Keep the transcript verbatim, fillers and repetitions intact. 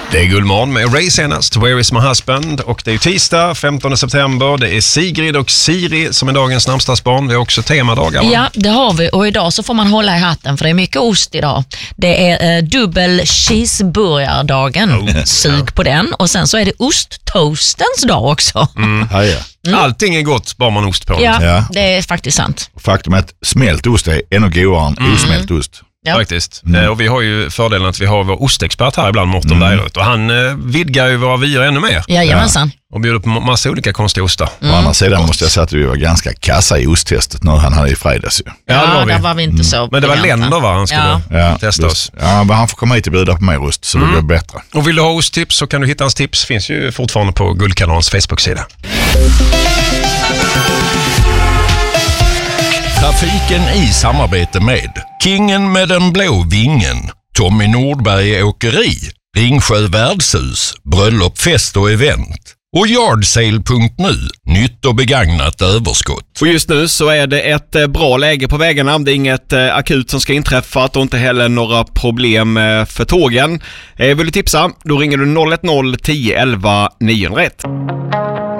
Det är Guldmorgon med Ray senast, Where is my husband? Och det är tisdag, femtonde september. Det är Sigrid och Siri som är dagens namnsdagsbarn. Vi har också temadagar, va? Ja, det har vi. Och idag så får man hålla i hatten för det är mycket ost idag. Det är eh, dubbel cheeseburgardagen. Oh. Sug på den. Och sen så är det osttoastens dag också. Mm. Ja, ja. Mm. Allting är gott, bara man ost på. Ja, ja, det är faktiskt sant. Faktum är att smält ost är ännu godare än mm. osmält ost. Ja. Faktiskt. Mm. Eh, och vi har ju fördelen att vi har vår ostexpert här ibland, Morten mm. Bergerud. Och han eh, vidgar ju våra vyer ännu mer. Jajamensan. Ja. Och bjuder på massa olika konstiga ostar. Mm. Å andra sidan måste jag säga att vi var ganska kassa i osttestet när han hade i fredags. Ja, ja det var vi. Där var vi inte så mm. Men det var länder, va? Han skulle ja. Ja, testa just. Oss. Ja, men han får komma hit och bjuda på mer ost så mm. det blir bättre. Och vill du ha osttips så kan du hitta hans tips. Finns ju fortfarande på Guldkanalens Facebook-sida. Trafiken i samarbete med Kingen med den blå vingen, Tommy Nordberg Åkeri, Ringsjö Värdshus, Bröllop, fest och event och Yardsale punkt nu, nytt och begagnat överskott. Och just nu så är det ett bra läge på vägarna. Det är inget akut som ska inträffa och inte heller några problem för tågen. Vill du tipsa? Då ringer du noll ett noll tio elva niohundraett.